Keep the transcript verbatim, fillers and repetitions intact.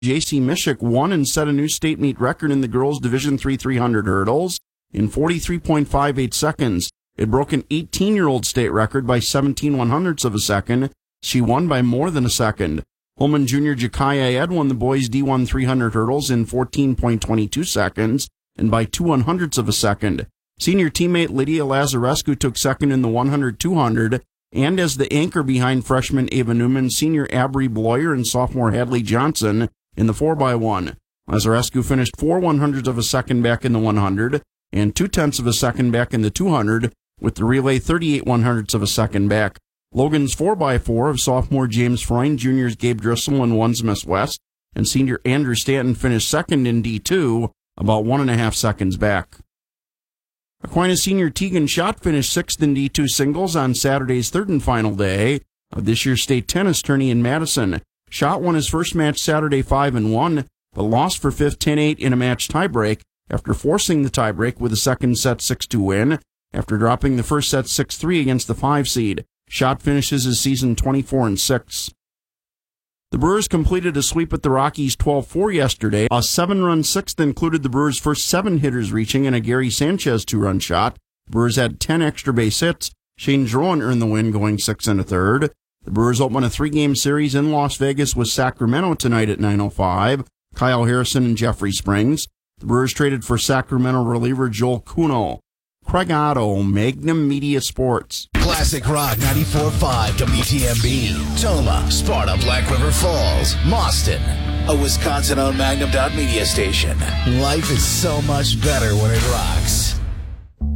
J C Mishik won and set a new state meet record in the girls' Division three three hundred hurdles in forty-three point five eight seconds. It broke an eighteen-year-old state record by seventeen one-hundredths of a second. She won by more than a second. Holman Junior Jakaya Ed won the boys' D one three hundred hurdles in fourteen point two two seconds and by two one-hundredths of a second. Senior teammate Lydia Lazarescu took second in the one hundred two hundred, and as the anchor behind freshman Ava Newman, senior Abri Bloyer, and sophomore Hadley Johnson in the four by one. Lazarescu finished four one-hundredths of a second back in the one hundred and two-tenths of a second back in the two hundred, with the relay thirty-eight one-hundredths of a second back. Logan's four by four of sophomore James Freund, juniors Gabe Driscoll and one's Miss West, and senior Andrew Stanton finished second in D two, about one and a half seconds back. Aquinas senior Tegan Schott finished sixth in D two singles on Saturday's third and final day of this year's state tennis tourney in Madison. Schott won his first match Saturday five and one, but lost for fifth ten eight in a match tiebreak after forcing the tiebreak with a second set six two win after dropping the first set six three against the five seed. Schott finishes his season twenty-four and six. The Brewers completed a sweep at the Rockies twelve four yesterday. A seven-run sixth included the Brewers' first seven hitters reaching and a Gary Sanchez two-run shot. The Brewers had ten extra base hits. Shane Drouin earned the win, going six and a third. The Brewers open a three-game series in Las Vegas with Sacramento tonight at nine oh five. Kyle Harrison and Jeffrey Springs. The Brewers traded for Sacramento reliever Joel Kuno. Craig Otto, Magnum Media Sports. Classic Rock ninety-four point five W T M B. Toma, Sparta, Black River Falls, Mauston. A Wisconsin-owned Magnum Media station. Life is so much better when it rocks.